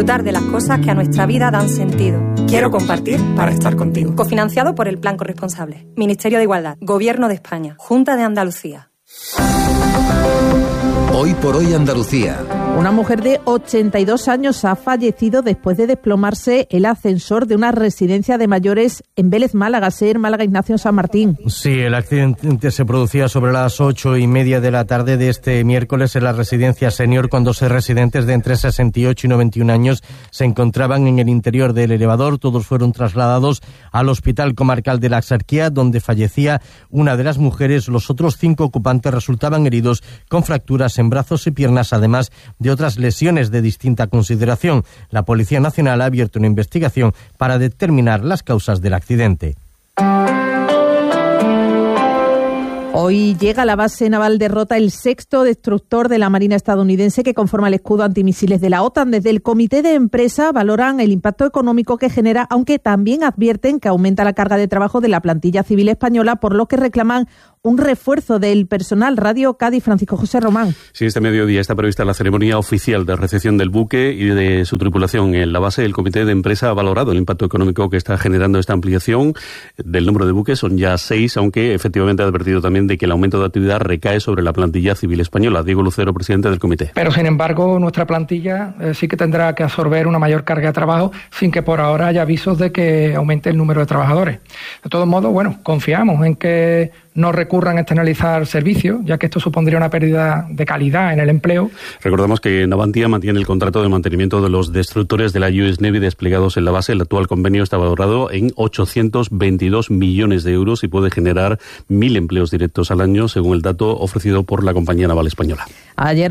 Disfrutar de las cosas que a nuestra vida dan sentido. Quiero compartir para estar contigo. Cofinanciado por el Plan Corresponsable. Ministerio de Igualdad. Gobierno de España. Junta de Andalucía. Hoy por hoy Andalucía. Una mujer de 82 años ha fallecido después de desplomarse el ascensor de una residencia de mayores en Vélez, Málaga. Ser Málaga, Ignacio San Martín. Sí, el accidente se producía sobre las 8:30 de la tarde de este miércoles en la residencia senior, cuando 6 residentes de entre 68 y 91 años se encontraban en el interior del elevador. Todos fueron trasladados al Hospital Comarcal de la Axarquía, donde fallecía una de las mujeres. Los otros 5 ocupantes resultaban heridos con fracturas en brazos y piernas, además de otras lesiones de distinta consideración. La Policía Nacional ha abierto una investigación para determinar las causas del accidente. Hoy llega a la base naval de Rota el 6º destructor de la Marina estadounidense que conforma el escudo antimisiles de la OTAN. Desde el comité de empresa valoran el impacto económico que genera, aunque también advierten que aumenta la carga de trabajo de la plantilla civil española, por lo que reclaman un refuerzo del personal. Radio Cádiz, Francisco José Román. Sí, este mediodía está prevista la ceremonia oficial de recepción del buque y de su tripulación. En la base, el comité de empresa ha valorado el impacto económico que está generando esta ampliación del número de buques. Son ya 6, aunque efectivamente ha advertido también de que el aumento de actividad recae sobre la plantilla civil española. Diego Lucero, presidente del comité. Pero, sin embargo, nuestra plantilla sí que tendrá que absorber una mayor carga de trabajo, sin que por ahora haya avisos de que aumente el número de trabajadores. De todos modos, confiamos en que no recurran a externalizar servicios, ya que esto supondría una pérdida de calidad en el empleo. Recordamos que Navantia mantiene el contrato de mantenimiento de los destructores de la US Navy desplegados en la base. El actual convenio está valorado en 822 millones de euros y puede generar 1.000 empleos directos al año, según el dato ofrecido por la compañía naval española. Ayer